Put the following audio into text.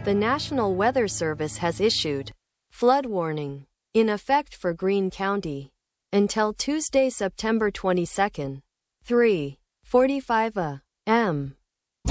The National Weather Service has issued flood warning in effect for Greene County until Tuesday, September 22, 3:45 a.m.